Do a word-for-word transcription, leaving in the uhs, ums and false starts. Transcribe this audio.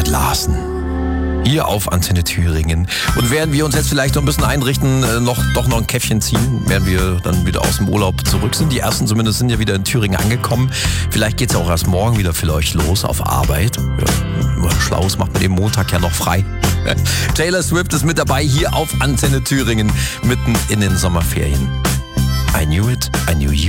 Larsen. Hier auf Antenne Thüringen. Und während wir uns jetzt vielleicht noch ein bisschen einrichten, äh, noch doch noch ein Käffchen ziehen, während wir dann wieder aus dem Urlaub zurück sind. Die ersten zumindest sind ja wieder in Thüringen angekommen. Vielleicht geht es auch erst morgen wieder für euch los auf Arbeit. Ja, immer Schlaues macht man den Montag ja noch frei. Taylor Swift ist mit dabei hier auf Antenne Thüringen, mitten in den Sommerferien. I knew it, I knew you.